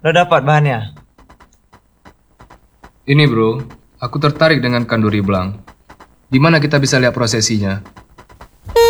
Lo dapat bahannya? Ini bro, aku tertarik dengan kanduri belang. Di mana kita bisa lihat prosesinya?